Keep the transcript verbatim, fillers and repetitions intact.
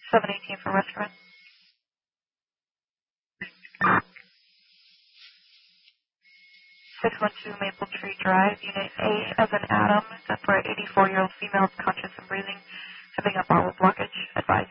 seven eighteen for restaurant. six one two Maple Tree Drive, Unit A as an Adam, separate eighty-four-year-old female, conscious and breathing, having a bowel blockage, advised.